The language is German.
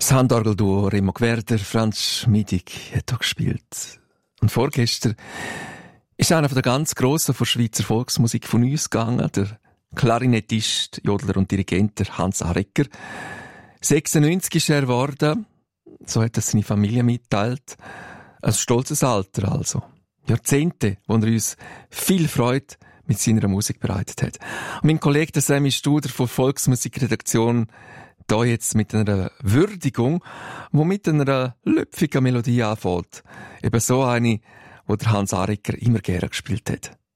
Das Handorgelduo Remo Gwerder, Franz Schmidig hat hier gespielt. Und vorgestern ist einer der ganz Grossen von Schweizer Volksmusik von uns gegangen, der Klarinettist, Jodler und Dirigent Hans Aregger. 96 ist er geworden, so hat es seine Familie mitteilt. Ein stolzes Alter also. Jahrzehnte, wo er uns viel Freude mit seiner Musik bereitet hat. Und mein Kollege der Sammy Studer von Volksmusikredaktion da jetzt mit einer Würdigung, die mit einer lüpfigen Melodie anfängt. Eben so eine, die der Hans Aregger immer gerne gespielt hat.